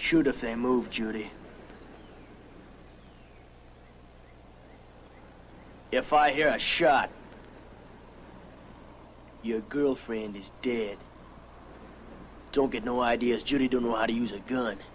Shoot if they move, Judy. If I hear a shot, your girlfriend is dead. Don't get no ideas. Judy don't know how to use a gun.